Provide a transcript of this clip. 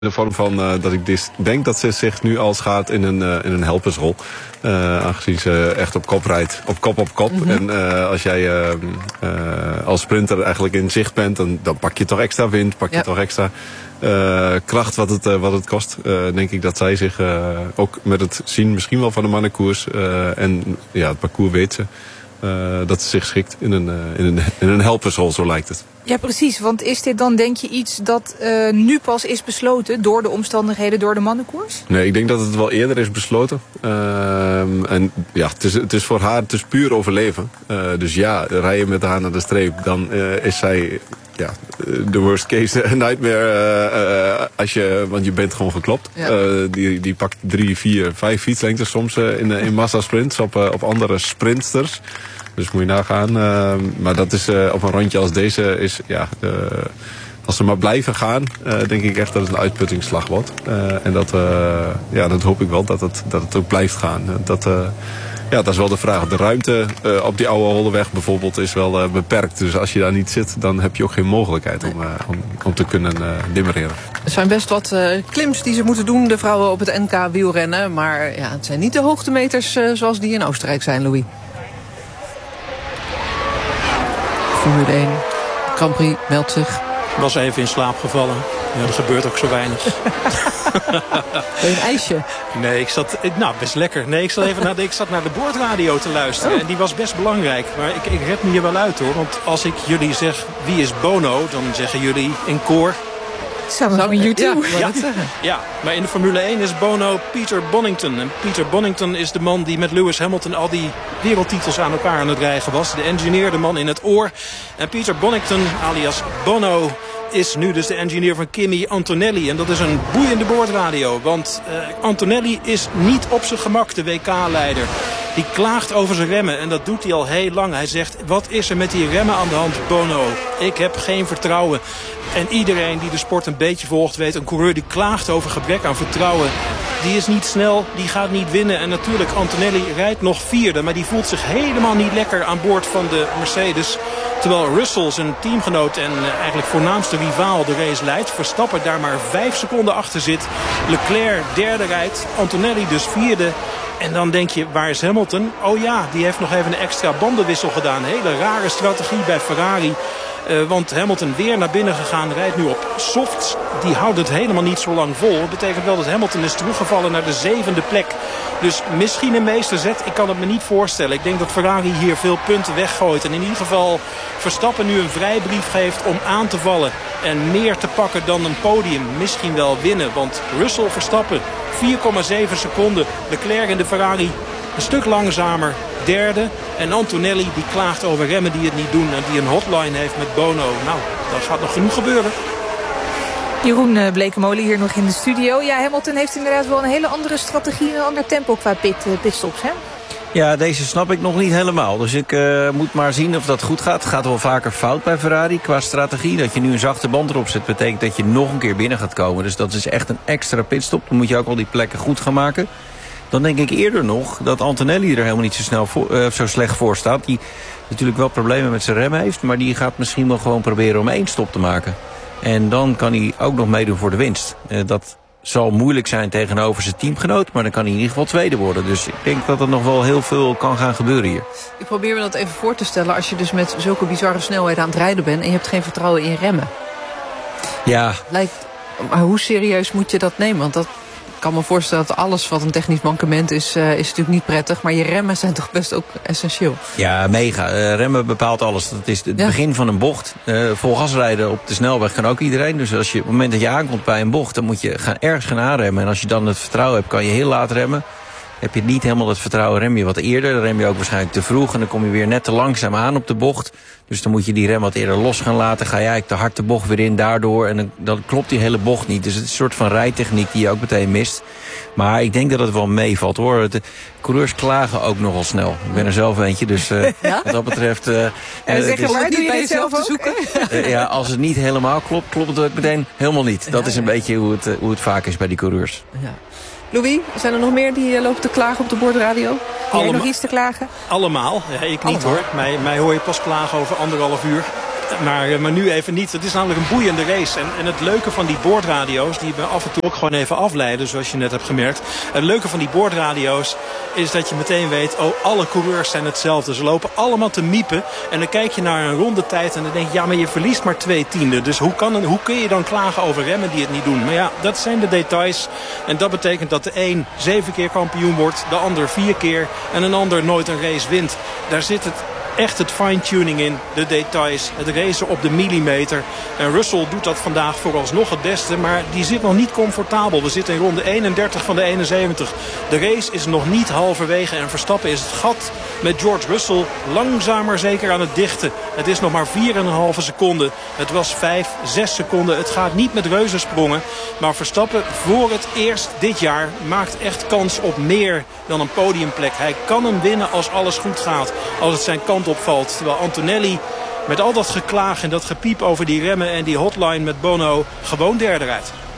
de vorm van dat ik denk dat ze zich nu al schaart in een helpersrol. Aangezien ze echt op kop rijdt. Op kop. En als jij als sprinter eigenlijk in zicht bent, dan pak je toch extra wind, pak je toch extra kracht wat het kost. Denk ik dat zij zich ook met het zien misschien wel van de mannenkoers en het parcours weet ze. Dat ze zich schikt in een helpersrol, zo lijkt het. Ja, precies. Want is dit dan, denk je, iets dat nu pas is besloten door de omstandigheden, door de mannenkoers? Nee, ik denk dat het wel eerder is besloten. Het is voor haar, het is puur overleven. Dus rij je met haar naar de streep, dan is zij de worst case nightmare. Want je bent gewoon geklopt. Ja. Die pakt 3, 4, 5 fietslengtes soms in massasprints op andere sprinters. Dus moet je nagaan. Maar dat is op een rondje als deze als ze maar blijven gaan, denk ik echt dat het een uitputtingsslag wordt. En dat hoop ik wel, dat het ook blijft gaan. Dat is wel de vraag. De ruimte op die oude Holleweg bijvoorbeeld is wel beperkt. Dus als je daar niet zit, dan heb je ook geen mogelijkheid om te kunnen demareren. Er zijn best wat klims die ze moeten doen, de vrouwen op het NK wielrennen. Maar het zijn niet de hoogtemeters zoals die in Oostenrijk zijn, Louis. Formule 1. Grand Prix meldt zich. Was even in slaap gevallen. Ja, er gebeurt ook zo weinig. Een ijsje? Nee, best lekker. Nee, ik zat naar de boordradio te luisteren. En die was best belangrijk. Maar ik red me hier wel uit, hoor. Want als ik jullie zeg, wie is Bono? Dan zeggen jullie in koor... Samen van YouTube. Ja, maar in de Formule 1 is Bono Peter Bonington. En Peter Bonington is de man die met Lewis Hamilton al die wereldtitels aan elkaar aan het rijgen was. De engineer, de man in het oor. En Peter Bonington, alias Bono, is nu dus de engineer van Kimi Antonelli. En dat is een boeiende boordradio. Want Antonelli is niet op zijn gemak, de WK-leider. Die klaagt over zijn remmen en dat doet hij al heel lang. Hij zegt, wat is er met die remmen aan de hand, Bono? Ik heb geen vertrouwen. En iedereen die de sport een beetje volgt weet, een coureur die klaagt over gebrek aan vertrouwen, die is niet snel, die gaat niet winnen. En natuurlijk, Antonelli rijdt nog vierde, maar die voelt zich helemaal niet lekker aan boord van de Mercedes. Terwijl Russell, zijn teamgenoot en eigenlijk voornaamste rivaal, de race leidt. Verstappen daar maar 5 seconden achter zit. Leclerc derde rijdt, Antonelli dus vierde. En dan denk je, waar is Hamilton? Oh ja, die heeft nog even een extra bandenwissel gedaan. Hele rare strategie bij Ferrari. Want Hamilton weer naar binnen gegaan, rijdt nu op softs. Die houdt het helemaal niet zo lang vol. Dat betekent wel dat Hamilton is teruggevallen naar de 7e plek. Dus misschien een meesterzet, ik kan het me niet voorstellen. Ik denk dat Ferrari hier veel punten weggooit. En in ieder geval Verstappen nu een vrijbrief geeft om aan te vallen. En meer te pakken dan een podium. Misschien wel winnen, want Russell Verstappen 4,7 seconden. Leclerc in de Ferrari een stuk langzamer, derde. En Antonelli die klaagt over remmen die het niet doen en die een hotline heeft met Bono. Nou, daar gaat nog genoeg gebeuren. Jeroen Blekemolen hier nog in de studio. Ja, Hamilton heeft inderdaad wel een hele andere strategie en een ander tempo qua pitstops, hè? Ja, deze snap ik nog niet helemaal. Dus ik moet maar zien of dat goed gaat. Het gaat wel vaker fout bij Ferrari qua strategie. Dat je nu een zachte band erop zet, betekent dat je nog een keer binnen gaat komen. Dus dat is echt een extra pitstop. Dan moet je ook al die plekken goed gaan maken. Dan denk ik eerder nog dat Antonelli er helemaal niet zo slecht voor staat. Die natuurlijk wel problemen met zijn remmen heeft. Maar die gaat misschien wel gewoon proberen om 1 stop te maken. En dan kan hij ook nog meedoen voor de winst. Dat zal moeilijk zijn tegenover zijn teamgenoot. Maar dan kan hij in ieder geval tweede worden. Dus ik denk dat er nog wel heel veel kan gaan gebeuren hier. Ik probeer me dat even voor te stellen. Als je dus met zulke bizarre snelheid aan het rijden bent en je hebt geen vertrouwen in remmen. Ja. Maar hoe serieus moet je dat nemen? Want dat... Ik kan me voorstellen dat alles wat een technisch mankement is natuurlijk niet prettig. Maar je remmen zijn toch best ook essentieel? Ja, mega. Remmen bepaalt alles. Dat is het begin van een bocht. Vol gas rijden op de snelweg kan ook iedereen. Dus als je, op het moment dat je aankomt bij een bocht, dan moet je ergens gaan aanremmen. En als je dan het vertrouwen hebt, kan je heel laat remmen. Heb je niet helemaal het vertrouwen, rem je wat eerder. Dan rem je ook waarschijnlijk te vroeg. En dan kom je weer net te langzaam aan op de bocht. Dus dan moet je die rem wat eerder los gaan laten. Ga je eigenlijk te hard de bocht weer in daardoor. En dan klopt die hele bocht niet. Dus het is een soort van rijtechniek die je ook meteen mist. Maar ik denk dat het wel meevalt, hoor. De coureurs klagen ook nogal snel. Ik ben er zelf eentje, dus wat dat betreft... zeg je maar, doe je dit zelf te zoeken? Als het niet helemaal klopt, klopt het ook meteen helemaal niet. Dat is een beetje hoe het vaak is bij die coureurs. Ja. Louis, zijn er nog meer die lopen te klagen op de boordradio? Heb jij nog iets te klagen? Allemaal. Ja, ik niet, hoor. Mij hoor je pas klagen over 1,5 uur. Maar nu even niet. Het is namelijk een boeiende race. En het leuke van die boordradio's, die we af en toe ook gewoon even afleiden, zoals je net hebt gemerkt. Het leuke van die boordradio's is dat je meteen weet, alle coureurs zijn hetzelfde. Ze lopen allemaal te miepen. En dan kijk je naar een rondetijd en dan denk je, ja, maar je verliest maar 2/10. Dus hoe kun je dan klagen over remmen die het niet doen? Maar ja, dat zijn de details. En dat betekent dat de een 7 keer kampioen wordt, de ander 4 keer en een ander nooit een race wint. Daar zit echt het fine-tuning in, de details, het racen op de millimeter. En Russell doet dat vandaag vooralsnog het beste, maar die zit nog niet comfortabel. We zitten in ronde 31 van de 71. De race is nog niet halverwege en Verstappen is het gat met George Russell langzamer zeker aan het dichten. Het is nog maar 4,5 seconden. Het was 5-6 seconden. Het gaat niet met reuzensprongen, maar Verstappen voor het eerst dit jaar maakt echt kans op meer dan een podiumplek. Hij kan hem winnen als alles goed gaat, als het zijn kant opvalt. Terwijl Antonelli met al dat geklaag en dat gepiep over die remmen en die hotline met Bono gewoon derde rijdt.